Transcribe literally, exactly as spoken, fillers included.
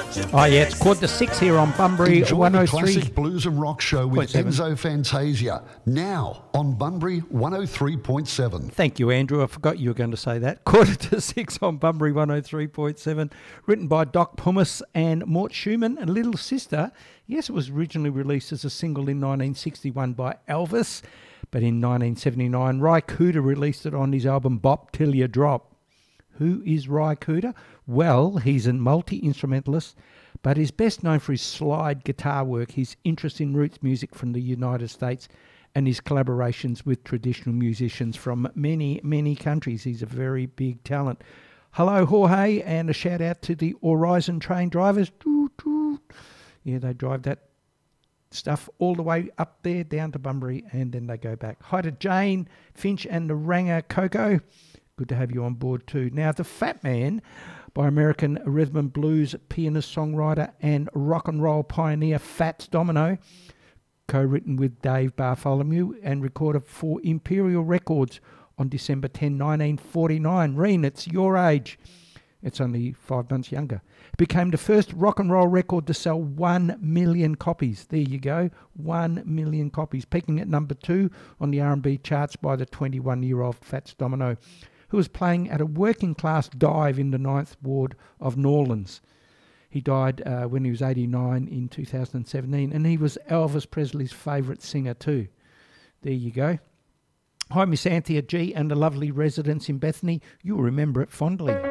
Oh yeah, it's quarter to six here on Bunbury Enjoy one oh the three. classic blues and rock show with Point seven. Enzo Fantasia, now on Bunbury one oh three point seven. Thank you, Andrew. I forgot you were going to say that. Quarter to six on Bunbury one oh three point seven. Written by Doc Pumice and Mort Schumann. And Little Sister, yes, it was originally released as a single in nineteen sixty-one by Elvis. But in nineteen seventy-nine, Ry Cooder released it on his album Bop Till You Drop. Who is Ry Cooder? Well, he's a multi-instrumentalist, but is best known for his slide guitar work, his interest in roots music from the United States, and his collaborations with traditional musicians from many, many countries. He's a very big talent. Hello, Jorge, and a shout out to the Horizon train drivers. Doo, doo. Yeah, they drive that stuff all the way up there down to Bunbury, and then they go back. Hi to Jane, Finch, and the Ranger Coco. Good to have you on board too. Now, The Fat Man by American rhythm and blues pianist, songwriter, and rock and roll pioneer Fats Domino, co-written with Dave Bartholomew and recorded for Imperial Records on December tenth, nineteen forty-nine. Reen, it's your age. It's only five months younger. It became the first rock and roll record to sell one million copies. There you go, one million copies, peaking at number two on the R and B charts by the twenty-one-year-old Fats Domino, who was playing at a working-class dive in the ninth Ward of New Orleans. He died uh, when he was eighty-nine in two thousand seventeen, and he was Elvis Presley's favourite singer too. There you go. Hi, Miss Anthea G and the lovely residents in Bethany. You'll remember it fondly.